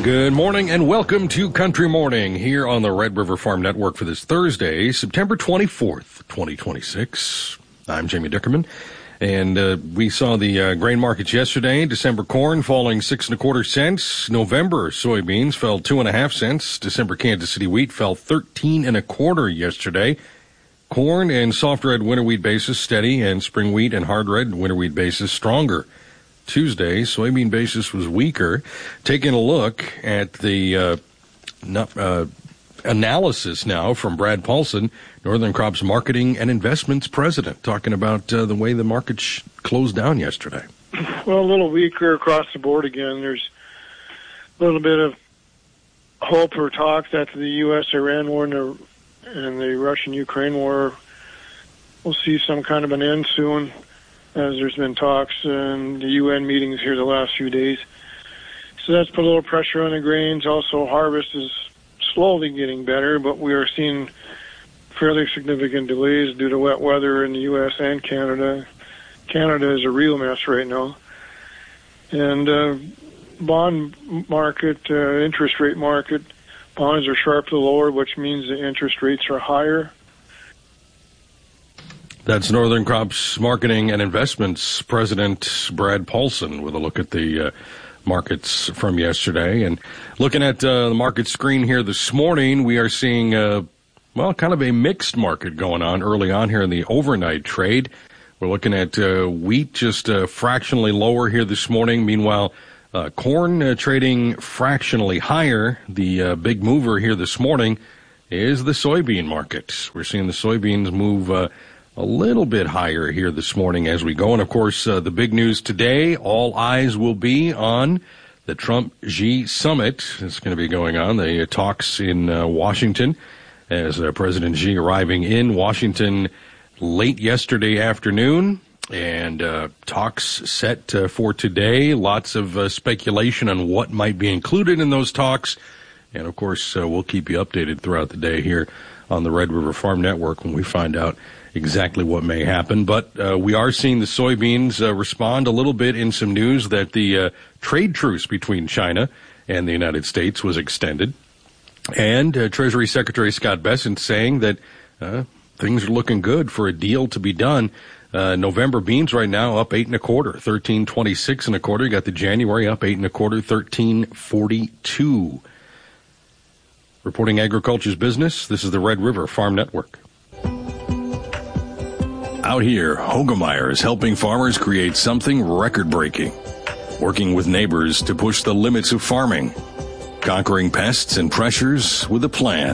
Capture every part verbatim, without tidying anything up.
Good morning and welcome to Country Morning here on the Red River Farm Network for this Thursday, September twenty-fourth, twenty twenty-six. I'm Jamie Dickerman, and uh, we saw the uh, grain markets yesterday. December corn falling six and a quarter cents. November soybeans fell two and a half cents. December Kansas City wheat fell thirteen and a quarter yesterday. Corn and soft red winter wheat basis steady, and spring wheat and hard red winter wheat basis stronger. Tuesday, soybean basis was weaker. Taking a look at the uh, uh, analysis now from Brad Paulson, Northern Crops Marketing and Investments President, talking about uh, the way the market sh- closed down yesterday. Well, a little weaker across the board again. There's a little bit of hope or talk that the U S Iran war and the, and the Russian-Ukraine war will see some kind of an end soon, as there's been talks and the U N meetings here the last few days. So that's put a little pressure on the grains. Also, harvest is slowly getting better, but we are seeing fairly significant delays due to wet weather in the U S and Canada. Canada is a real mess right now. And uh, bond market, uh, interest rate market, bonds are sharply lower, which means the interest rates are higher. That's Northern Crops Marketing and Investments President Brad Paulson with a look at the uh, markets from yesterday. And looking at uh, the market screen here this morning, we are seeing, uh, well, kind of a mixed market going on early on here in the overnight trade. We're looking at uh, wheat just uh, fractionally lower here this morning. Meanwhile, uh, corn uh, trading fractionally higher. The uh, big mover here this morning is the soybean market. We're seeing the soybeans move uh, a little bit higher here this morning as we go. And, of course, uh, the big news today, all eyes will be on the Trump-Xi summit. It's going to be going on, the uh, talks in uh, Washington, as uh, President Xi arriving in Washington late yesterday afternoon. And uh, talks set uh, for today. Lots of uh, speculation on what might be included in those talks. And, of course, uh, we'll keep you updated throughout the day here on the Red River Farm Network when we find out exactly what may happen. But uh, we are seeing the soybeans uh, respond a little bit in some news that the uh, trade truce between China and the United States was extended. And uh, Treasury Secretary Scott Bessent saying that uh, things are looking good for a deal to be done. Uh, November beans right now up eight and a quarter, thirteen twenty-six and a quarter. You got the January up eight and a quarter, thirteen forty-two. Reporting agriculture's business, this is the Red River Farm Network. Out here, Hoegemeyer is helping farmers create something record-breaking, working with neighbors to push the limits of farming, conquering pests and pressures with a plan.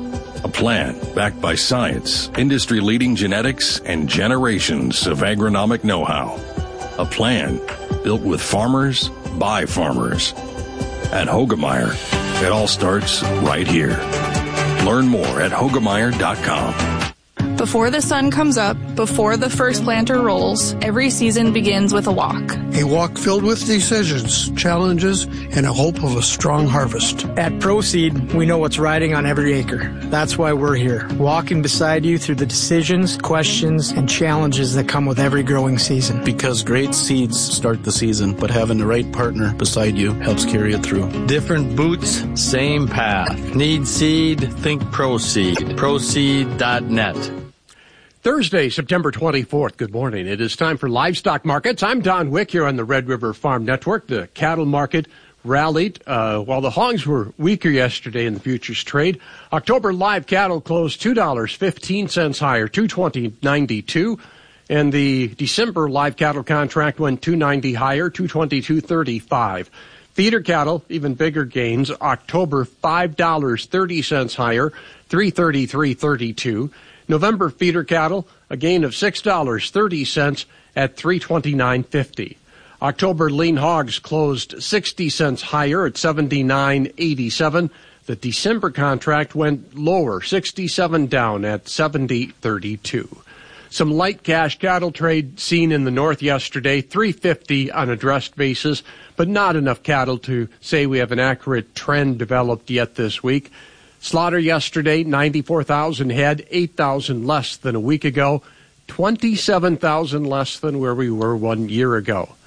A plan backed by science, industry-leading genetics, and generations of agronomic know-how. A plan built with farmers by farmers. At Hoegemeyer, it all starts right here. Learn more at Hoegemeyer dot com. Before the sun comes up, before the first planter rolls, every season begins with a walk. A walk filled with decisions, challenges, and a hope of a strong harvest. At Proseed, we know what's riding on every acre. That's why we're here, walking beside you through the decisions, questions, and challenges that come with every growing season. Because great seeds start the season, but having the right partner beside you helps carry it through. Different boots, same path. Need seed? Think Proseed. Proseed dot net. Thursday, September twenty-fourth. Good morning. It is time for Livestock Markets. I'm Don Wick here on the Red River Farm Network. The cattle market rallied uh, while the hogs were weaker yesterday in the futures trade. October live cattle closed two dollars and fifteen cents higher, two twenty ninety-two. And the December live cattle contract went two ninety higher, two twenty-two thirty-five. Feeder cattle, even bigger gains. October, five dollars and thirty cents higher, three thirty-three thirty-two. November feeder cattle, a gain of six dollars and thirty cents at three twenty-nine fifty. October lean hogs closed sixty cents higher at seventy-nine eighty-seven. The December contract went lower, sixty-seven down at seventy thirty-two. Some light cash cattle trade seen in the north yesterday, three fifty on a dressed basis, but not enough cattle to say we have an accurate trend developed yet this week. Slaughter yesterday, ninety-four thousand head, eight thousand less than a week ago, twenty-seven thousand less than where we were one year ago.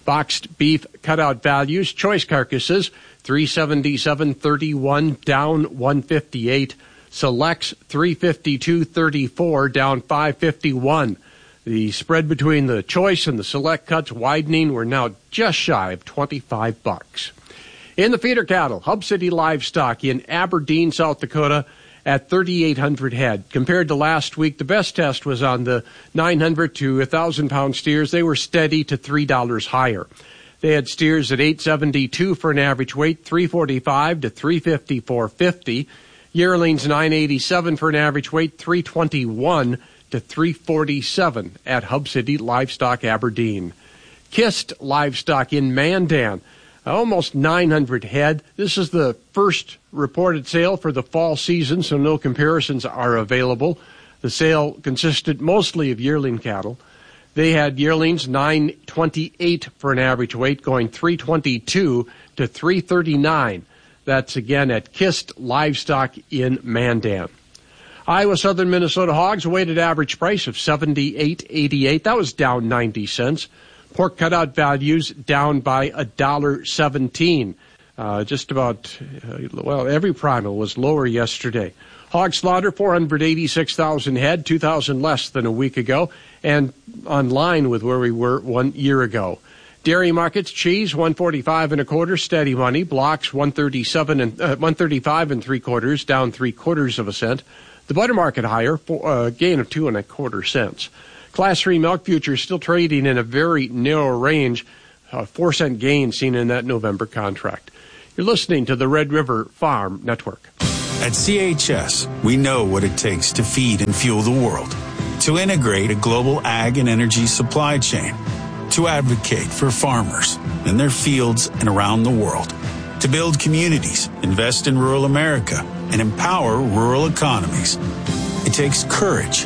Boxed beef cutout values, choice carcasses, three seventy-seven thirty-one, down one fifty-eight. Selects, three fifty-two thirty-four, down five fifty-one. The spread between the choice and the select cuts widening. We're now just shy of twenty-five bucks. In the feeder cattle, Hub City Livestock in Aberdeen, South Dakota, at thirty-eight hundred head. Compared to last week, the best test was on the nine hundred to one thousand pound steers. They were steady to three dollars higher. They had steers at eight seventy-two for an average weight, three forty-five to three fifty-four fifty. Yearlings nine eighty-seven for an average weight, three twenty-one to three forty-seven at Hub City Livestock Aberdeen. Kist Livestock in Mandan, almost nine hundred head. This is the first reported sale for the fall season, so no comparisons are available. The sale consisted mostly of yearling cattle. They had yearlings nine twenty-eight for an average weight, going three twenty-two to three thirty-nine. That's again at Kist Livestock in Mandan. Iowa Southern Minnesota hogs, a weighted average price of seventy-eight eighty-eight. That was down ninety cents. Pork cutout values down by one dollar seventeen. Uh, just about, uh, well, every primal was lower yesterday. Hog slaughter, four hundred eighty-six thousand head, two thousand less than a week ago, and on line with where we were one year ago. Dairy markets, cheese, one forty-five and a quarter, steady money. Blocks, one thirty-seven and uh, one thirty-five and three quarters, down three quarters of a cent. The butter market higher, for a uh, gain of two and a quarter cents. Class three milk futures still trading in a very narrow range, a four cent gain seen in that November contract. You're listening to the Red River Farm Network. At C H S, we know what it takes to feed and fuel the world, to integrate a global ag and energy supply chain, to advocate for farmers in their fields and around the world, to build communities, invest in rural America, and empower rural economies. It takes courage,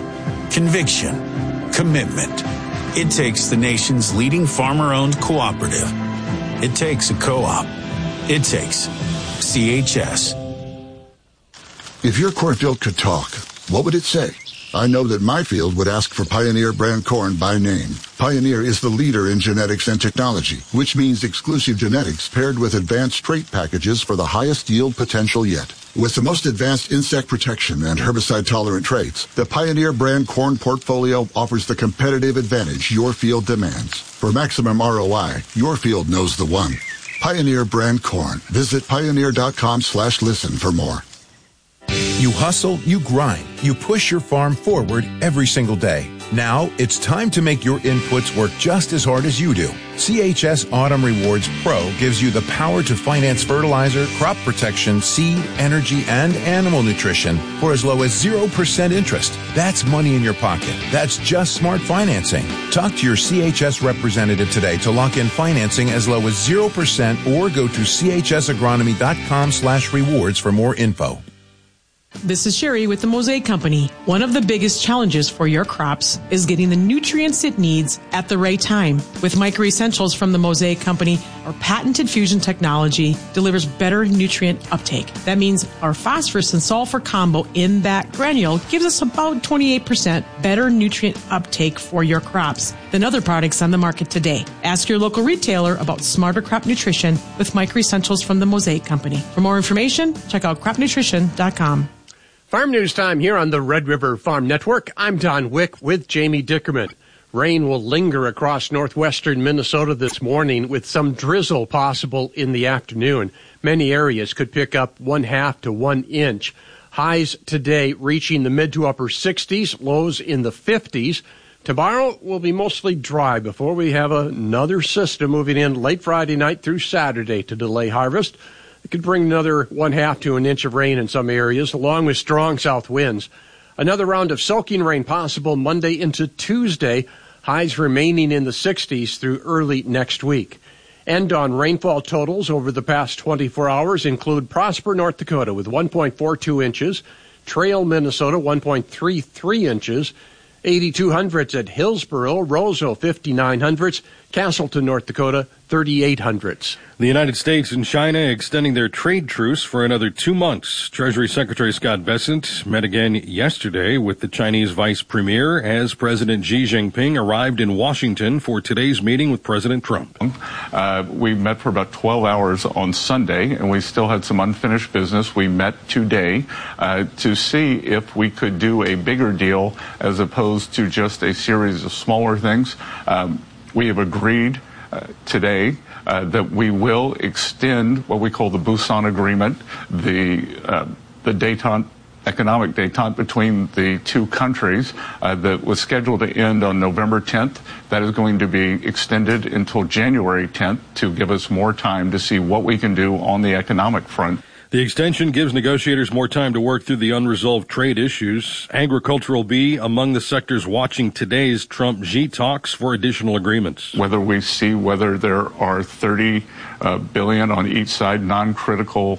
conviction, commitment. It takes the nation's leading farmer-owned cooperative. It takes a co-op. It takes C H S. If your cornfield could talk, what would it say? I know that my field would ask for Pioneer brand corn by name. Pioneer is the leader in genetics and technology, which means exclusive genetics paired with advanced trait packages for the highest yield potential yet. With the most advanced insect protection and herbicide-tolerant traits, the Pioneer brand corn portfolio offers the competitive advantage your field demands. For maximum R O I, your field knows the one. Pioneer brand corn. Visit pioneer.com slash listen for more. You hustle, you grind, you push your farm forward every single day. Now it's time to make your inputs work just as hard as you do. C H S Autumn Rewards Pro gives you the power to finance fertilizer, crop protection, seed, energy, and animal nutrition for as low as zero percent interest. That's money in your pocket. That's just smart financing. Talk to your C H S representative today to lock in financing as low as zero percent or go to chsagronomy.com slash rewards for more info. This is Sherry with the Mosaic Company. One of the biggest challenges for your crops is getting the nutrients it needs at the right time. With Micro Essentials from the Mosaic Company, our patented fusion technology delivers better nutrient uptake. That means our phosphorus and sulfur combo in that granule gives us about twenty-eight percent better nutrient uptake for your crops than other products on the market today. Ask your local retailer about smarter crop nutrition with Micro Essentials from the Mosaic Company. For more information, check out crop nutrition dot com. Farm News Time here on the Red River Farm Network. I'm Don Wick with Jamie Dickerman. Rain will linger across northwestern Minnesota this morning with some drizzle possible in the afternoon. Many areas could pick up one half to one inch. Highs today reaching the mid to upper sixties, lows in the fifties. Tomorrow will be mostly dry before we have another system moving in late Friday night through Saturday to delay harvest. It could bring another one half to an inch of rain in some areas, along with strong south winds. Another round of soaking rain possible Monday into Tuesday, highs remaining in the sixties through early next week. End on rainfall totals over the past twenty-four hours include Prosper, North Dakota with one point four two inches, Trail, Minnesota one point three three inches, eighty-two hundredths at Hillsboro, Roseau fifty-nine hundredths, Castleton, North Dakota, thirty-eight hundredths. The United States and China extending their trade truce for another two months. Treasury Secretary Scott Bessent met again yesterday with the Chinese Vice Premier as President Xi Jinping arrived in Washington for today's meeting with President Trump. Uh, we met for about twelve hours on Sunday, and we still had some unfinished business. We met today uh, to see if we could do a bigger deal as opposed to just a series of smaller things. Um, we have agreed uh, today Uh, that we will extend what we call the Busan Agreement, the uh, the détente, economic détente between the two countries uh, that was scheduled to end on November tenth. That is going to be extended until January tenth to give us more time to see what we can do on the economic front. The extension gives negotiators more time to work through the unresolved trade issues. Agriculture will be among the sectors watching today's Trump-Xi talks for additional agreements. Whether we see whether there are thirty uh, billion on each side non-critical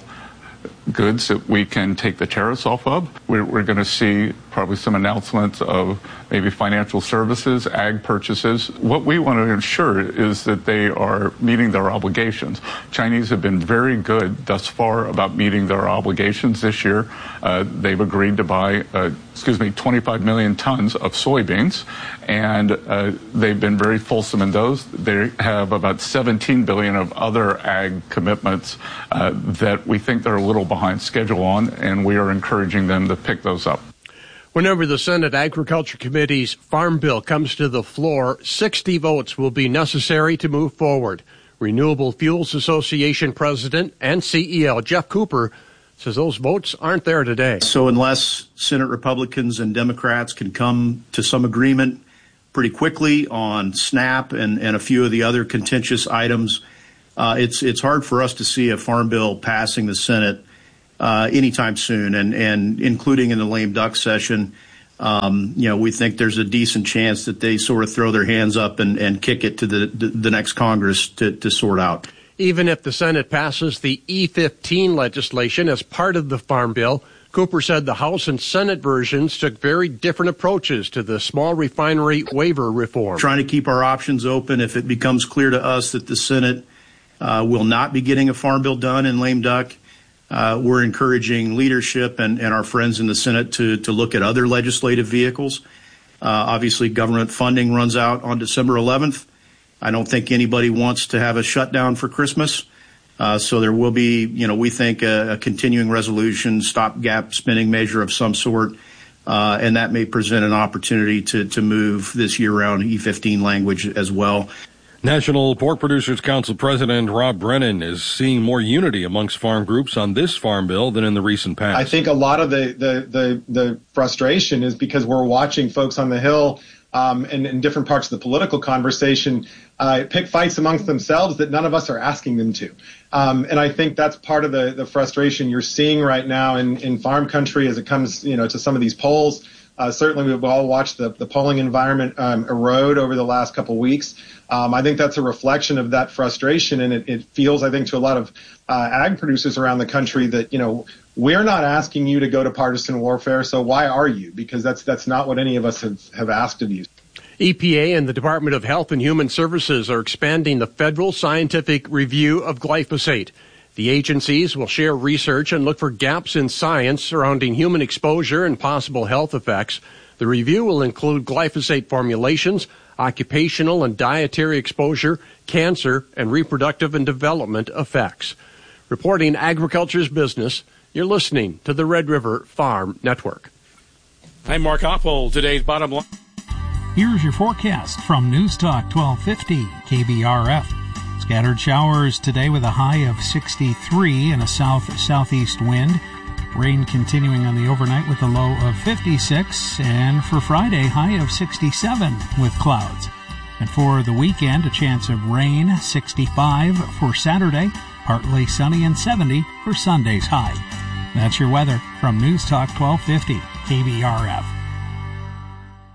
goods that we can take the tariffs off of, we're, we're going to see probably some announcements of maybe financial services, ag purchases. What we want to ensure is that they are meeting their obligations. Chinese have been very good thus far about meeting their obligations this year. Uh, they've agreed to buy, uh, excuse me, twenty-five million tons of soybeans, and uh, they've been very fulsome in those. They have about seventeen billion of other ag commitments uh, that we think they're a little behind schedule on, and we are encouraging them to pick those up. Whenever the Senate Agriculture Committee's Farm Bill comes to the floor, sixty votes will be necessary to move forward. Renewable Fuels Association President and C E O Jeff Cooper says those votes aren't there today. So unless Senate Republicans and Democrats can come to some agreement pretty quickly on SNAP and, and a few of the other contentious items, uh, it's it's hard for us to see a farm bill passing the Senate Uh, anytime soon, and, and including in the lame duck session. Um, you know, we think there's a decent chance that they sort of throw their hands up and, and kick it to the, the, the next Congress to, to sort out. Even if the Senate passes the E fifteen legislation as part of the Farm Bill, Cooper said the House and Senate versions took very different approaches to the small refinery waiver reform. Trying to keep our options open. If it becomes clear to us that the Senate uh, will not be getting a Farm Bill done in lame duck, Uh, we're encouraging leadership and, and our friends in the Senate to, to look at other legislative vehicles. Uh, obviously, government funding runs out on December eleventh. I don't think anybody wants to have a shutdown for Christmas. Uh, so there will be, you know, we think a, a continuing resolution, stopgap spending measure of some sort. Uh, and that may present an opportunity to, to move this year-round E fifteen language as well. National Pork Producers Council President Rob Brennan is seeing more unity amongst farm groups on this farm bill than in the recent past. I think a lot of the, the, the, the frustration is because we're watching folks on the Hill um, and in different parts of the political conversation uh, pick fights amongst themselves that none of us are asking them to. Um, and I think that's part of the, the frustration you're seeing right now in, in farm country as it comes, you know, to some of these polls. Uh, certainly, we've all watched the, the polling environment um, erode over the last couple of weeks. Um, I think that's a reflection of that frustration, and it, it feels, I think, to a lot of uh, ag producers around the country that, you know, we're not asking you to go to partisan warfare, so why are you? Because that's that's not what any of us have, have asked of you. E P A and the Department of Health and Human Services are expanding the federal scientific review of glyphosate. The agencies will share research and look for gaps in science surrounding human exposure and possible health effects. The review will include glyphosate formulations, occupational and dietary exposure, cancer, and reproductive and development effects. Reporting Agriculture's Business, you're listening to the Red River Farm Network. I'm Mark Oppold. Today's bottom line. Here's your forecast from News Talk twelve fifty K B R F. Scattered showers today with a high of sixty-three and a south-southeast wind. Rain continuing on the overnight with a low of fifty-six. And for Friday, high of sixty-seven with clouds. And for the weekend, a chance of rain, sixty-five for Saturday, partly sunny and seventy for Sunday's high. That's your weather from News Talk twelve fifty K B R F.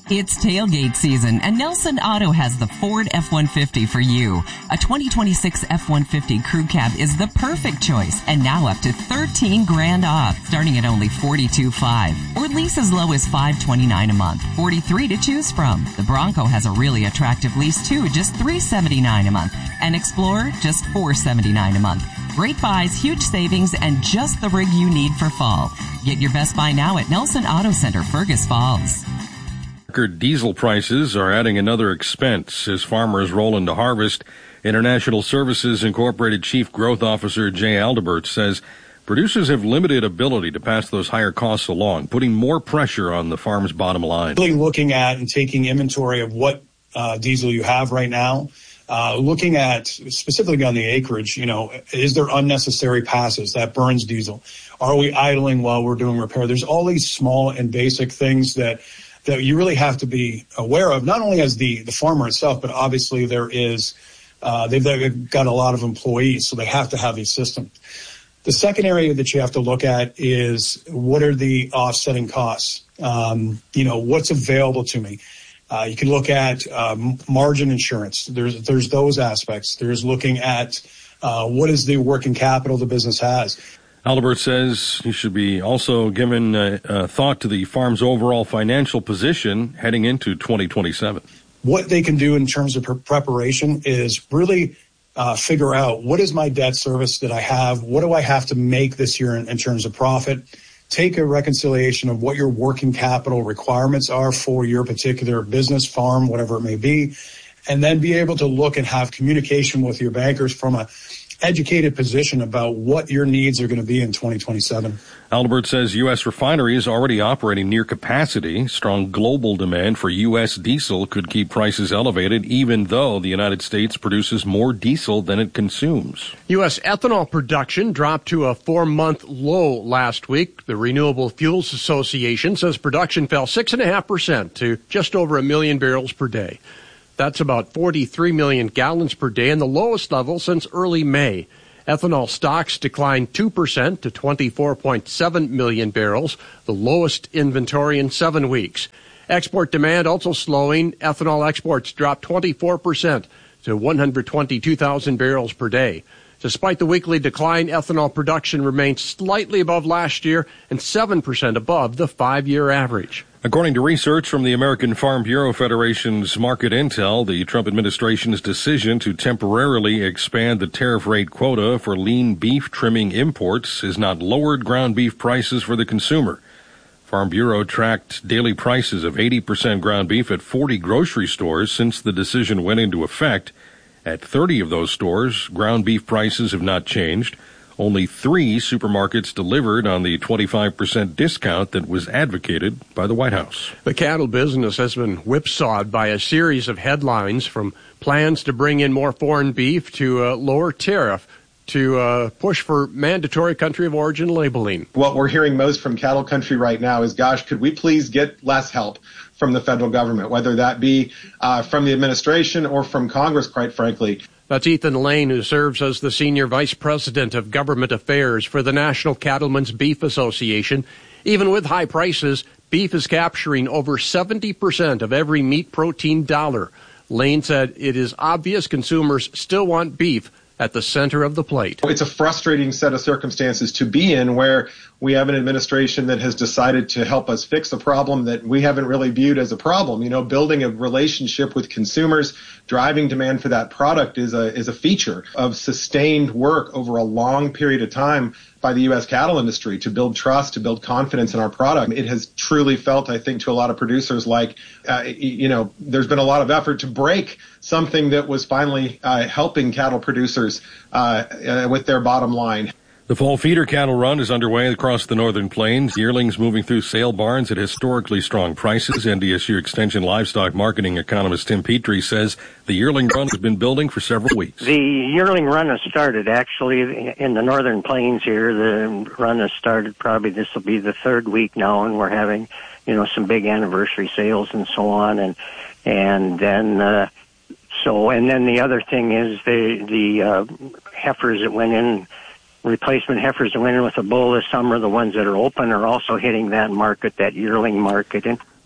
It's tailgate season, and Nelson Auto has the Ford F one fifty for you. A twenty twenty-six F one fifty Crew Cab is the perfect choice, and now up to thirteen grand off, starting at only forty-two five, or lease as low as five twenty-nine a month. forty-three to choose from. The Bronco has a really attractive lease too, just three seventy-nine a month, and Explorer just four seventy-nine a month. Great buys, huge savings, and just the rig you need for fall. Get your best buy now at Nelson Auto Center, Fergus Falls. Record diesel prices are adding another expense as farmers roll into harvest. International Services Incorporated Chief Growth Officer Jay Aldebert says producers have limited ability to pass those higher costs along, putting more pressure on the farm's bottom line. Really looking at and taking inventory of what uh, diesel you have right now, uh, looking at specifically on the acreage, you know, is there unnecessary passes that burns diesel? Are we idling while we're doing repair? There's all these small and basic things that that you really have to be aware of, not only as the, the farmer itself, but obviously there is, uh, they've, they've got a lot of employees, so they have to have these systems. The second area that you have to look at is what are the offsetting costs? Um, you know, what's available to me? Uh, you can look at um, margin insurance. There's, there's those aspects. There's looking at uh, what is the working capital the business has. Aldebert says he should be also given uh, uh, thought to the farm's overall financial position heading into twenty twenty-seven. What they can do in terms of pre- preparation is really uh, figure out what is my debt service that I have, what do I have to make this year in, in terms of profit, take a reconciliation of what your working capital requirements are for your particular business, farm, whatever it may be, and then be able to look and have communication with your bankers from a educated position about what your needs are going to be in twenty twenty-seven. Aldebert says U S refineries already operating near capacity. Strong global demand for U S diesel could keep prices elevated, even though the United States produces more diesel than it consumes. U S ethanol production dropped to a four-month low last week. The Renewable Fuels Association says production fell six point five percent to just over a million barrels per day. That's about forty-three million gallons per day and the lowest level since early May. Ethanol stocks declined two percent to twenty-four point seven million barrels, the lowest inventory in seven weeks. Export demand also slowing. Ethanol exports dropped twenty-four percent to one hundred twenty-two thousand barrels per day. Despite the weekly decline, ethanol production remains slightly above last year and seven percent above the five-year average. According to research from the American Farm Bureau Federation's Market Intel, the Trump administration's decision to temporarily expand the tariff rate quota for lean beef trimming imports has not lowered ground beef prices for the consumer. Farm Bureau tracked daily prices of eighty percent ground beef at forty grocery stores since the decision went into effect. At thirty of those stores, ground beef prices have not changed. Only three supermarkets delivered on the twenty-five percent discount that was advocated by the White House. The cattle business has been whipsawed by a series of headlines, from plans to bring in more foreign beef to a lower tariff to uh, push for mandatory country of origin labeling. What we're hearing most from cattle country right now is, gosh, could we please get less help from the federal government, whether that be uh, from the administration or from Congress, quite frankly. That's Ethan Lane, who serves as the Senior Vice President of Government Affairs for the National Cattlemen's Beef Association. Even with high prices, beef is capturing over seventy percent of every meat protein dollar. Lane said it is obvious consumers still want beef at the center of the plate. It's a frustrating set of circumstances to be in, where we have an administration that has decided to help us fix a problem that we haven't really viewed as a problem. You know, building a relationship with consumers, driving demand for that product is a is a feature of sustained work over a long period of time by the U S cattle industry to build trust, to build confidence in our product. It has truly felt, I think, to a lot of producers like, uh, you know, there's been a lot of effort to break something that was finally uh, helping cattle producers uh, uh, with their bottom line. The fall feeder cattle run is underway across the northern plains. Yearlings moving through sale barns at historically strong prices. N D S U Extension livestock marketing economist Tim Petrie says the yearling run has been building for several weeks. The yearling run has started actually in the northern plains here. The run has started, probably this will be the third week now, and we're having, you know, some big anniversary sales and so on. And, and then, uh, so, and then the other thing is the, the, uh, heifers that went in, replacement heifers that went in with a bull this summer, the ones that are open, are also hitting that market, that yearling market. And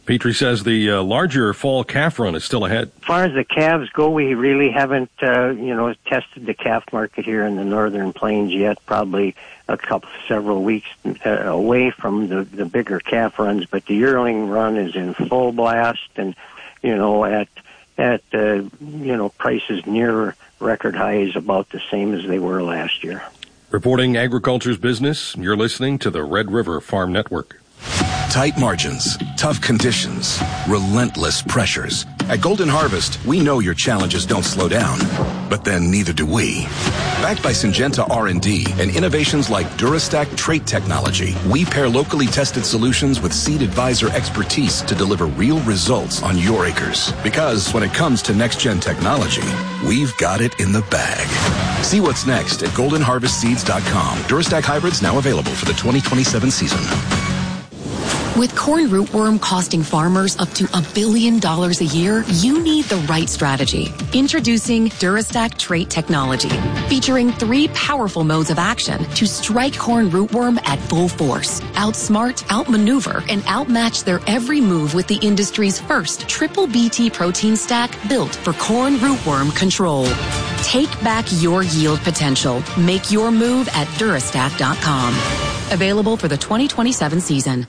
Petrie says the uh, larger fall calf run is still ahead. As far as the calves go, we really haven't, uh, you know, tested the calf market here in the northern plains yet. Probably a couple, several weeks uh, away from the, the bigger calf runs. But the yearling run is in full blast, and you know, at at uh, you know prices near record highs, about the same as they were last year. Reporting agriculture's business, you're listening to the Red River Farm Network. Tight margins, tough conditions, relentless pressures. At Golden Harvest, we know your challenges don't slow down, but then neither do we. Backed by Syngenta R and D and innovations like Durastack trait technology, we pair locally tested solutions with Seed Advisor expertise to deliver real results on your acres. Because when it comes to next-gen technology, we've got it in the bag. See what's next at golden harvest seeds dot com. Durastack hybrids now available for the twenty twenty-seven season. With corn rootworm costing farmers up to a billion dollars a year, you need the right strategy. Introducing Durastack trait technology, featuring three powerful modes of action to strike corn rootworm at full force, outsmart, outmaneuver, and outmatch their every move with the industry's first triple B T protein stack built for corn rootworm control. Take back your yield potential. Make your move at Durastack dot com. Available for the twenty twenty-seven season.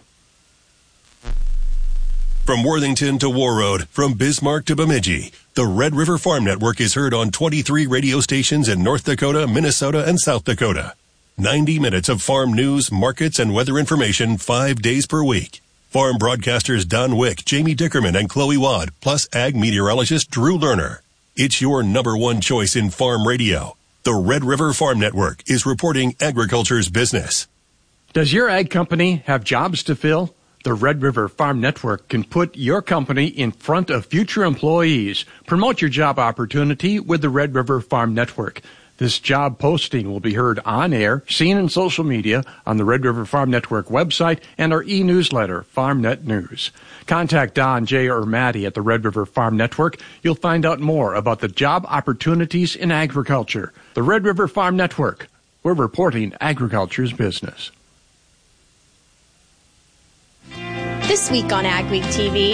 From Worthington to Warroad, from Bismarck to Bemidji, the Red River Farm Network is heard on twenty-three radio stations in North Dakota, Minnesota, and South Dakota. ninety minutes of farm news, markets, and weather information five days per week. Farm broadcasters Don Wick, Jamie Dickerman, and Chloe Wadd, plus ag meteorologist Drew Lerner. It's your number one choice in farm radio. The Red River Farm Network is reporting agriculture's business. Does your ag company have jobs to fill? The Red River Farm Network can put your company in front of future employees. Promote your job opportunity with the Red River Farm Network. This job posting will be heard on air, seen in social media, on the Red River Farm Network website, and our e-newsletter, FarmNet News. Contact Don, Jay, or Maddie at the Red River Farm Network. You'll find out more about the job opportunities in agriculture. The Red River Farm Network. We're reporting agriculture's business. This week on Ag Week T V,